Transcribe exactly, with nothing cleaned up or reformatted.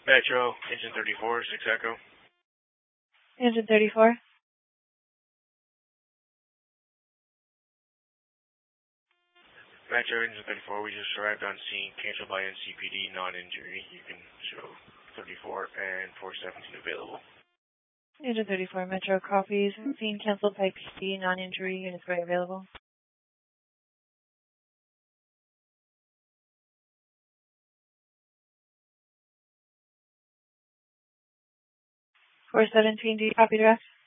Metro, engine thirty-four, six Echo. Engine thirty-four. Metro, engine thirty-four, we just arrived on scene, canceled by N C P D, non-injury. You can show thirty-four and four seventeen available. Engine thirty-four, Metro copies. Scene canceled by P D, non-injury, units ready available. four seventeen, do you copy the rest?